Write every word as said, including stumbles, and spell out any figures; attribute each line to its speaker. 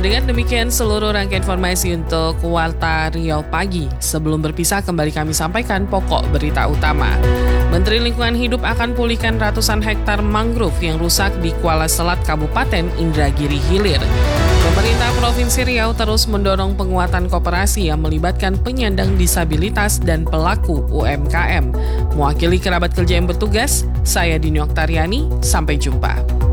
Speaker 1: dengan demikian seluruh rangkaian informasi untuk Warta Riau Pagi. Sebelum berpisah kembali kami sampaikan pokok berita utama. Menteri Lingkungan Hidup akan pulihkan ratusan hektar mangrove yang rusak di Kuala Selat Kabupaten Indragiri Hilir. Pemerintah Provinsi Riau terus mendorong penguatan koperasi yang melibatkan penyandang disabilitas dan pelaku U M K M. Mewakili kerabat kerja yang bertugas, saya Dini Oktariani, sampai jumpa.